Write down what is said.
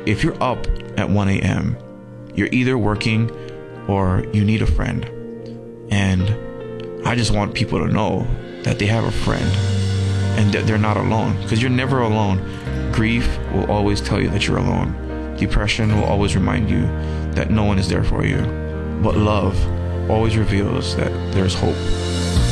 if you're up at 1 a.m., you're either working or you need a friend. And I just want people to know that they have a friend and that they're not alone, because you're never alone. Grief will always tell you that you're alone. Depression will always remind you that no one is there for you. But love always reveals that there's hope.